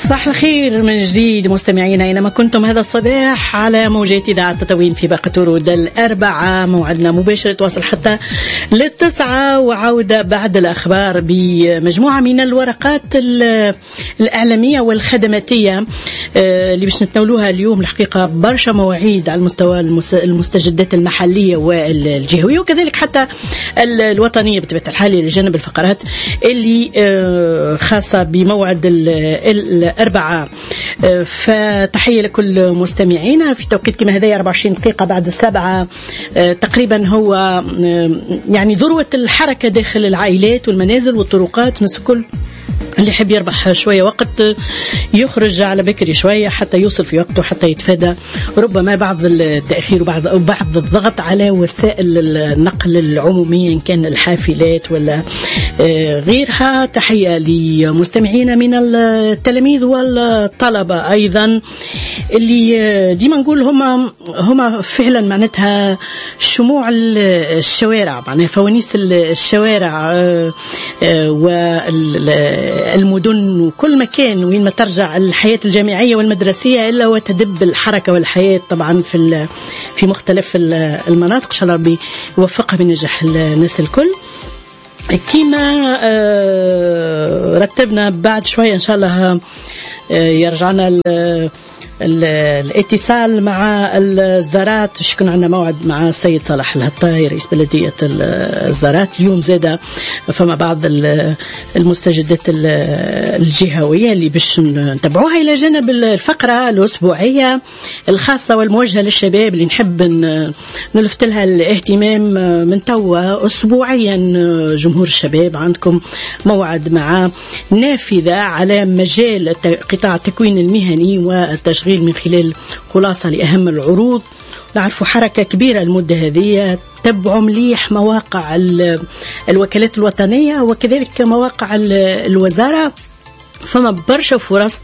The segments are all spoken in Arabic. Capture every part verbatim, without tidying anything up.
صباح الخير من جديد مستمعينا أينما كنتم هذا الصباح على موجات إذاعة تطوين في باقة ورود الأربعة. موعدنا مباشر تواصل حتى للتسعة، وعودة بعد الأخبار بمجموعة من الورقات الإعلامية والخدماتية اللي باش نتناولوها اليوم. الحقيقة برشا مواعيد على المستوى المستجدات المحلية والجهوية وكذلك حتى الوطنية بطبيعة الحال لجانب الفقرات اللي خاصة بموعد الأربعة. فتحية لكل مستمعينا في توقيت كما هذا أربعة وعشرين دقيقة بعد السبعة تقريبا. هو يعني ذروة الحركة داخل العائلات والمنازل والطرقات. الناس الكل اللي يحب يربح شوية وقت يخرج على بكري شوية حتى يوصل في وقته، حتى يتفادى ربما بعض التأخير وبعض بعض الضغط على وسائل النقل العمومية إن كان الحافلات ولا غيرها. تحية لمستمعينا من التلاميذ والطلبة أيضا اللي ديما نقول هما هما فعلا معناتها شموع الشوارع، معناها فوانيس الشوارع والمدن وكل مكان وين ما ترجع الحياة الجامعية والمدرسية إلا وتدب الحركة والحياة طبعا في في مختلف المناطق. إن شاء الله ربي يوفقها بنجاح الناس الكل. كيما رتبنا بعد شوية إن شاء الله يرجعنا الاتصال مع الزارات. شكون عندنا موعد مع السيد صالح الهطاي رئيس بلدية الزارات اليوم. زادة فما بعض المستجدات الجهوية اللي باش نتبعوها إلى جانب الفقرة الأسبوعية الخاصة والموجهة للشباب اللي نحب نلفت لها الاهتمام من توا. أسبوعيا جمهور الشباب عندكم موعد مع نافذة على مجال قطاع التكوين المهني والتشغيل من خلال خلاصة لأهم العروض. نعرفوا حركة كبيرة المدة هذه. تبعوا مليح مواقع الوكالات الوطنية وكذلك مواقع الوزارة، فما برشا فرص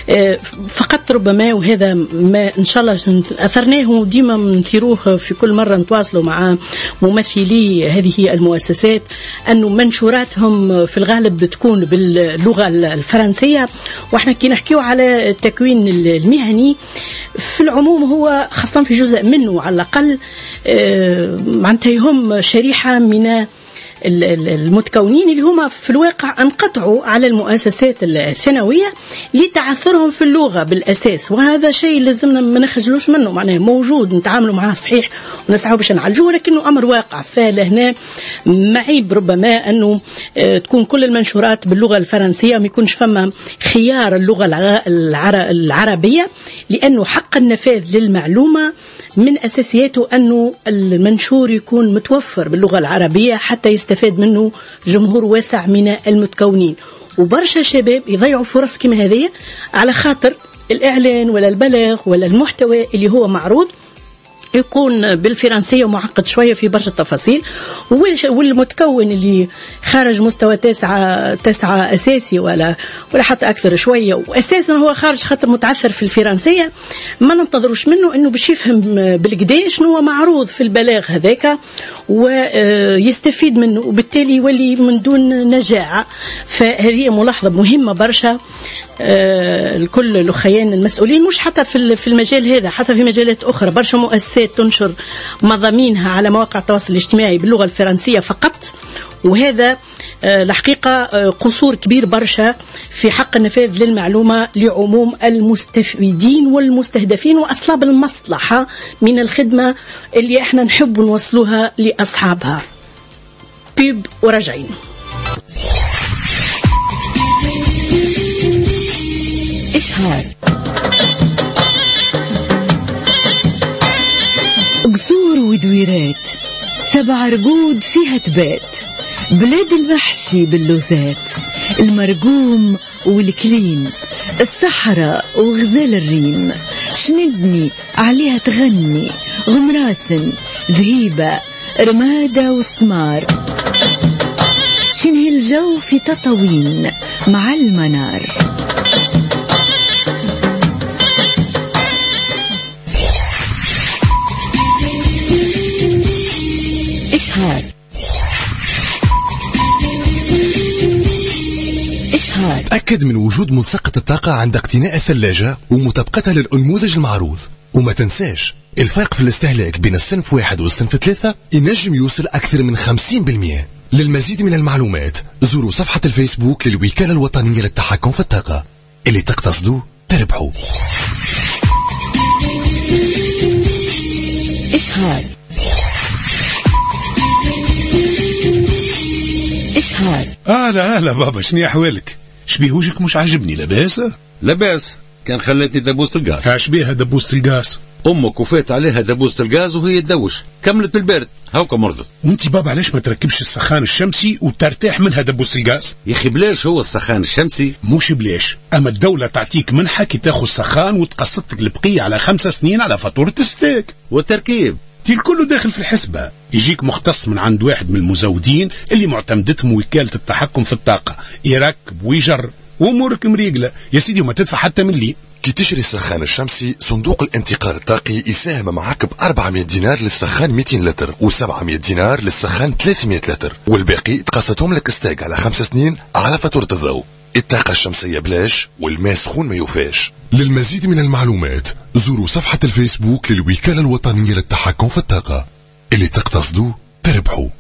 فقط ربما. وهذا ما إن شاء الله أثرناه وديما نثيروه في كل مرة نتواصلوا مع ممثلي هذه المؤسسات أنه منشوراتهم في الغالب بتكون باللغة الفرنسية. وإحنا كي نحكيو على التكوين المهني في العموم هو خاصة في جزء منه على الأقل معناتها هم شريحة من المتكونين اللي هما في الواقع انقطعوا على المؤسسات الثانوية لتعثرهم في اللغة بالأساس. وهذا شيء لازمنا ما نخجلوش منه، معناه موجود نتعاملوا معاه صحيح ونسعوا باش نعالجوه، لكنه أمر واقع. فلهنا معيب ربما أنه تكون كل المنشورات باللغة الفرنسية، ما يكونش فما خيار اللغة العربية، لأنه حق النفاذ للمعلومة من أساسياته أنه المنشور يكون متوفر باللغة العربية حتى يستفاد منه جمهور واسع من المتكونين. وبرشا شباب يضيعوا فرص كما هذه على خاطر الإعلان ولا البلاغ ولا المحتوى اللي هو معروض يكون بالفرنسية ومعقد شوية في برشا التفاصيل. والمتكون اللي خارج مستوى تسعة تسعة أساسي ولا ولا حتى أكثر شوية، وأساسا هو خارج خاطر متعثر في الفرنسية، ما ننتظروش منه إنه باش يفهم بالقداش شنو هو معروض في البلاغ هذاك ويستفيد منه، وبالتالي يولي من دون نجاعة. فهذه ملاحظة مهمة برشا. الكل الأخيان المسؤولين مش حتى في في المجال هذا، حتى في مجالات أخرى برشا مؤسسات تنشر مضامينها على مواقع التواصل الاجتماعي باللغة الفرنسية فقط، وهذا الحقيقة قصور كبير برشا في حق النفاذ للمعلومة لعموم المستفيدين والمستهدفين وأصحاب المصلحة من الخدمة اللي احنا نحب نوصلوها لأصحابها. بيب ورجعين. إشهار قصور ودويرات، سبع رقود فيها تبات، بلاد المحشي باللوزات، المرقوم والكليم، الصحراء وغزال الريم، شنبني عليها تغني، غمراسن ذهيبة رمادة وسمار، شنهي الجو في تطاوين مع المنار. إشهار إشهار تأكد من وجود ملصقة الطاقة عند اقتناء الثلاجة ومطابقتها للأنموذج المعروض. وما تنساش الفرق في الاستهلاك بين الصنف واحد والصنف ثلاثة ينجم يوصل أكثر من خمسين بالمئة. للمزيد من المعلومات زوروا صفحة الفيسبوك للوكالة الوطنية للتحكم في الطاقة. اللي تقتصدوا تربحوا. إشهار إشهار أهلا أهلا بابا، شني أحوالك؟ شبيه وجهك مش عاجبني؟ لاباس؟ لاباس، كان خلتني دبوسة الغاز. شبيها دبوسة الغاز؟ أمك وفات عليها دبوسة الغاز وهي تدوش، كملت بالبرد هاوكا مرضت. وانت بابا علاش ما تركبش السخان الشمسي وترتاح منها دبوسة الغاز؟ يا أخي بلاش هو السخان الشمسي؟ مش بلاش، أما الدولة تعطيك منحة كي تاخذ سخان وتقسطك البقية على خمسة سنين على فاتورة الستاك. والتركيب الكل داخل في الحسبة. يجيك مختص من عند واحد من المزودين اللي معتمدتهم وكالة التحكم في الطاقة، يركب ويجر وامورك مريقلة يا سيدي، وما تدفع حتى مليم. كي تشري السخان الشمسي صندوق الانتقال الطاقي يساهم معك ب أربعمائة دينار للسخان مئتين لتر و700 دينار للسخان ثلاثمائة لتر، والباقي تقسطهم لك استاق على خمس سنين على فاتورة الضوء. الطاقة الشمسية بلاش والماء سخون ما يوفاش. للمزيد من المعلومات زوروا صفحة الفيسبوك للوكالة الوطنية للتحكم في الطاقة. اللي تقتصدوا تربحوا.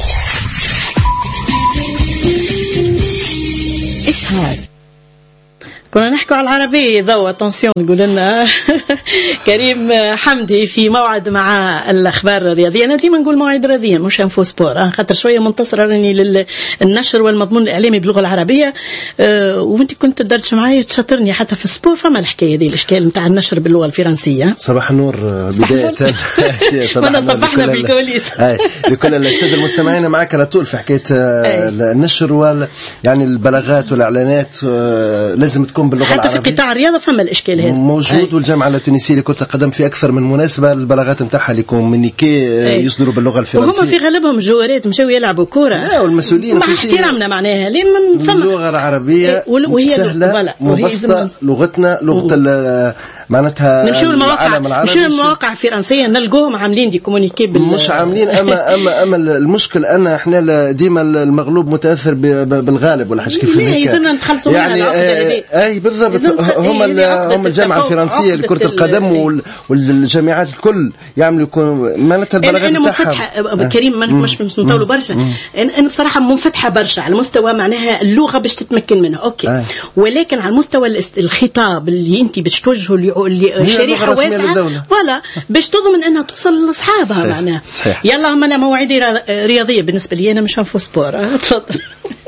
إشهار كنا نحكوا على العربية ضوء اتنسيون يقول لنا كريم حمدي في موعد مع الأخبار الرياضية. أنا ديما نقول موعد رياضية مش انفو سبور، خاطر شوية منتصرة راني للنشر والمضمون الإعلامي باللغة العربية. أه وانت كنت تدرج معايا تشاطرني حتى في السبور، فما الحكاية دي الإشكال متاع النشر باللغة الفرنسية. صباح النور بداية. وانا صبحنا بالكواليس لكل السادة المستمعين معك على طول في حكاية النشر وال يعني البلاغات والإعلانات لازم تكون باللغة حتى العربية. في قطاع الرياضة فما الإشكال هذا موجود أي. والجامعة التونسية لكرة القدم في أكثر من مناسبة البلاغات نتاعها اللي كومونيكي يصدروا باللغة الفرنسية، وهم في غالبهم جوارات مشاو يلعبوا كورة. لا والمسؤولين مع احترامنا معناها لمن فما اللغة العربية وهي سهلة مبسطة، لغتنا لغة معناتها نمشيو المواقع نمشيو المواقع الفرنسية نلقوهم عاملين دي كومونيكي مش عاملين. أما أما أما المشكل أن إحنا ديما المغلوب متأثر بالغالب ولا حاجة كيف هيك يعني. أي بالضبط، هم هم الجامعة الفرنسية لكرة القدم والجامعات الكل يعملوا يكون معناتها البلاغات تاعها. كريم مش نطولوا برشا، أنا بصراحة منفتحة برشا على مستوى معناها اللغة باش تتمكن منها أوكي آه. ولكن على مستوى الخطاب اللي أنت باش توجهه لشريحة واسعة ولا باش تضمن أنها توصل لأصحابها معناها. يلا هم أنا موعدي رياضية بالنسبة لي، أنا مش هنفو سبور. تفضل.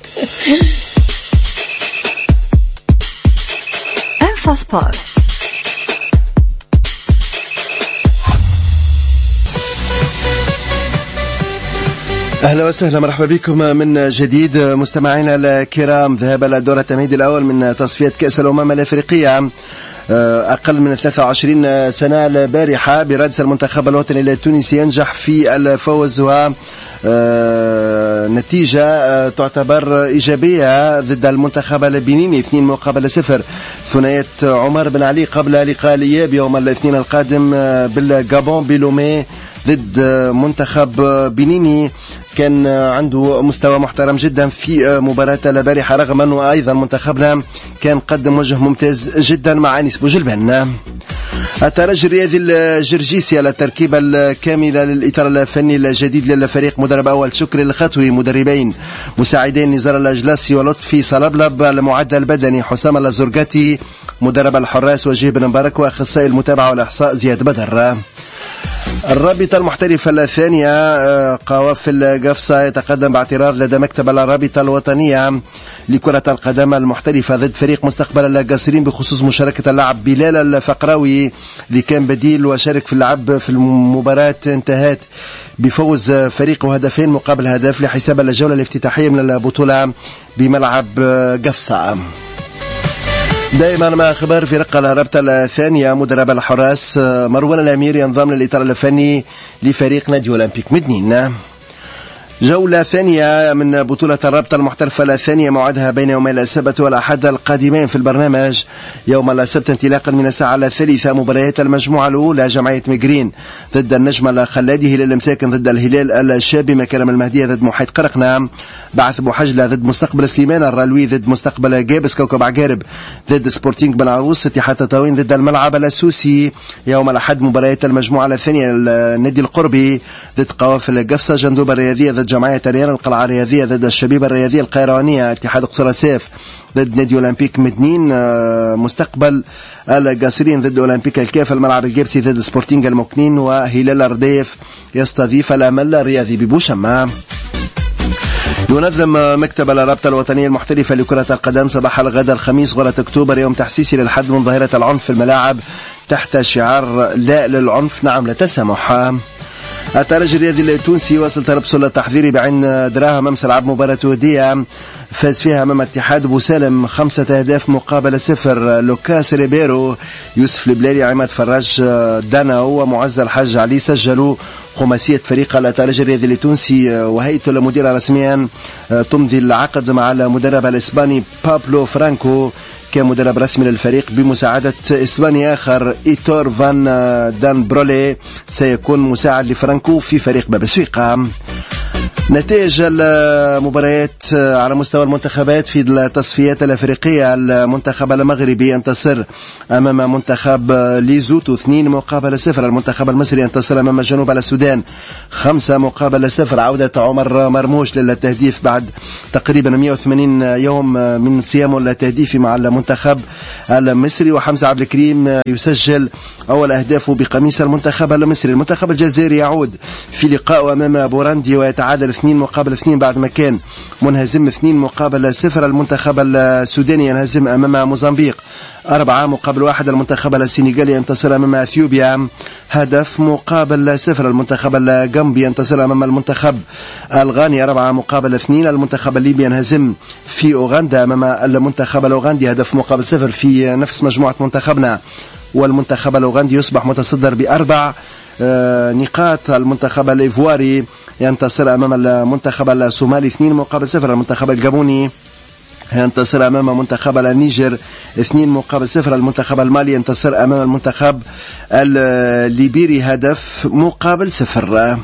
انفو سبور. أهلا وسهلا، مرحبا بكم من جديد مستمعينا الكرام. ذهاب الدور التمهيدي الأول من تصفية كأس الأمم الأفريقية أقل من ثلاثة وعشرين سنة البارحة برادس المنتخب الوطني التونسي ينجح في الفوز و نتيجة تعتبر إيجابية ضد المنتخب البنيني اثنين مقابل صفر. ثنائية عمر بن علي قبل لقاء الإياب يوم الاثنين القادم بالغابون بلومي ضد منتخب بنيني كان عنده مستوى محترم جدا في مباراة البارحة، رغم أنه أيضا منتخبنا كان قدم وجه ممتاز جدا مع أنيس بوجلبان. الترجي الرياضي الجرجيسي على التركيبة الكاملة للإطار الفني الجديد للفريق، مدرب أول شكري الخطوي، مدربين مساعدين نزار الأجلاسي ولطفي صلبلب، المعدل البدني حسام الزرقاتي، مدرب الحراس وجيه بن مبارك، وأخصائي المتابعة والإحصاء زياد بدر. الرابطة المحترفة الثانية قوافل قفصة يتقدم باعتراض لدى مكتب الرابطة الوطنية لكرة القدم المحترفة ضد فريق مستقبل القاصرين بخصوص مشاركة اللاعب بلال الفقراوي اللي كان بديل وشارك في اللعب في المباراة انتهت بفوز فريقه هدفين مقابل هدف لحساب الجولة الافتتاحية من البطولة بملعب قفصة. دائما مع خبر فرق الرابطة الثانية، مدرب الحراس مروان الأمير ينضم للإطار الفني لفريق نادي أولمبيك مدنين. جولة ثانية من بطولة الرابطة المحترفة الثانية موعدها بين يومي السبت والأحد القادمين في البرنامج. يوم السبت انطلاقا من الساعة الثالثة مباريات المجموعة الأولى، جمعية ميغرين ضد النجم الخلادي، هلال المساكن ضد الهلال الشابي، مكرم المهدية ضد محيط قرقنة، بعث بوحجلة ضد مستقبل سليمان، الرلوي ضد مستقبل جابس، كوكب عقارب ضد سبورتينغ بن عروس، اتحاد تطاوين ضد الملعب السوسي. يوم الأحد مباريات المجموعة الثانية، النادي القربي ضد قوافل قفصة، جندوبة الرياضية ضد جمعية ريان، القلعة الرياضية ضد الشبيبة الرياضية القيروانية، اتحاد قصر السيف ضد نادي أولمبيك مدنين، مستقبل القاصرين ضد أولمبيك الكاف، الملعب الجبسي ضد سبورتينغ المكنين، وهلال الرديف يستضيف الأمل الرياضي ببوشمة. ينظم مكتب الرابطة الوطنية المحترفة لكرة القدم صباح الغد الخميس غرة أكتوبر يوم تحسيسي للحد من ظاهرة العنف في الملاعب تحت شعار لا للعنف نعم للتسامح. الترجي الرياضي التونسي واصل تربصه التحضيري بعين دراهم امس لعب مباراة ودية فاز فيها امام اتحاد بوسالم خمسة اهداف مقابل صفر. لوكاس ريبيرو، يوسف البلالي، عماد فراج داناو ومعز الحاج علي سجلوا خماسية فريق الترجي الرياضي التونسي، وهيئته المديرة رسميا تمضي العقد مع المدرب الاسباني بابلو فرانكو كمدرب رسمي للفريق بمساعدة إسباني آخر إيتور فان دان برولي، سيكون مساعد لفرانكو في فريق باب السويقة. نتائج المباريات على مستوى المنتخبات في التصفيات الأفريقية، المنتخب المغربي ينتصر أمام منتخب ليزوتو اثنين مقابل صفر، المنتخب المصري ينتصر أمام جنوب السودان خمسة مقابل صفر، عودة عمر مرموش للتهديف بعد تقريبا مئة وثمانين يوم من صيامه التهديفي مع المنتخب المصري، وحمزة عبد الكريم يسجل أول أهدافه بقميص المنتخب المصري. المنتخب الجزائري يعود في لقاء أمام بوراندي ويتعادل اثنين مقابل اثنين بعد ما كان منهزم اثنين مقابل صفر. المنتخب السوداني ينهزم أمام موزمبيق أربعة مقابل واحد. المنتخب السنغالي ينتصر أمام أثيوبيا هدف مقابل صفر. المنتخب الغامبي ينتصر أمام المنتخب الغاني أربعة مقابل اثنين. المنتخب الليبي ينهزم في أوغندا أمام المنتخب الأوغندي هدف مقابل صفر في نفس مجموعة منتخبنا، والمنتخب الأوغندي يصبح متصدر بأربع نقاط. المنتخب الإيفواري ينتصر أمام المنتخب الصومالي اثنين مقابل صفر. المنتخب الجابوني ينتصر أمام منتخب النيجر اثنين مقابل صفر. المنتخب المالي ينتصر أمام المنتخب الليبيري هدف مقابل صفر.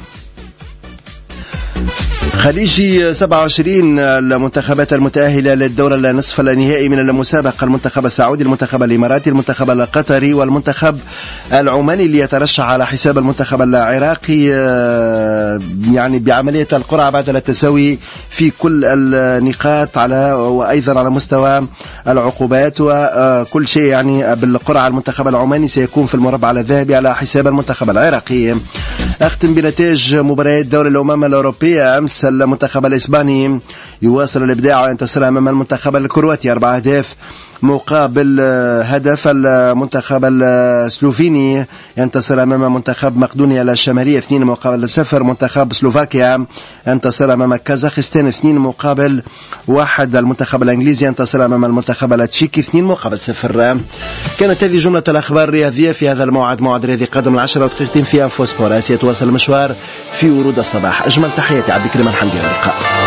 خليجي سبعة وعشرين المنتخبات المتأهلة للدور النصف النهائي من المسابقة، المنتخب السعودي، المنتخب الإماراتي، المنتخب القطري، والمنتخب العماني اللي يترشح على حساب المنتخب العراقي يعني بعملية القرعة بعد التساوي في كل النقاط على وأيضا على مستوى العقوبات وكل شيء يعني بالقرعة. المنتخب العماني سيكون في المربع الذهبي على حساب المنتخب العراقي. أختم بنتائج مباريات دوري الأمم الأوروبية أمس. المنتخب الإسباني يواصل الإبداع وينتصر أمام المنتخب الكرواتي أربع أهداف مقابل هدف. المنتخب السلوفيني ينتصر أمام منتخب مقدونيا الشمالية اثنين مقابل صفر. منتخب سلوفاكيا ينتصر أمام كازاخستان اثنين مقابل واحد. المنتخب الإنجليزي ينتصر أمام المنتخب التشيكي اثنين مقابل صفر. كانت هذه جملة الأخبار الرياضية في هذا الموعد، موعد رياضي قادم العشرة ودقيقتين في أنفو سبور. سيتواصل المشوار في ورود الصباح. أجمل تحياتي عبد الكريم الحمدي، اللقاء.